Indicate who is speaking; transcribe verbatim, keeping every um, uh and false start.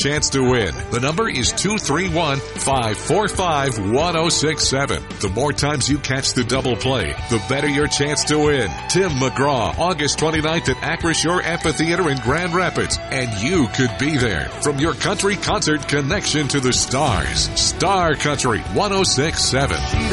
Speaker 1: chance to win. The number is two three one, five four five, one oh six seven. The more times you catch the double play, the better your chance to win. Tim McGraw, August twenty-ninth at Acrisure Amphitheater in Grand Rapids. And you could be there. From your country concert connection to the stars. Star Country one oh six seven.